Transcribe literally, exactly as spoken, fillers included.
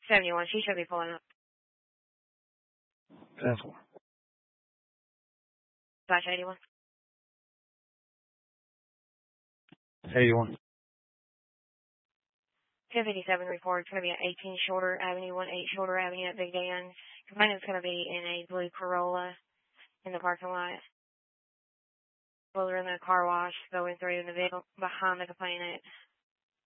seventy-one. She should be pulling up. That's one. Slash eighty-one. eighty-one. ten fifty-seven report. It's going to be at eighteen Shorter Avenue, one eight Shorter Avenue at Big Dan. Complainant's going to be in a blue Corolla in the parking lot. Well, they're in the car wash going through in the vehicle behind the complainant.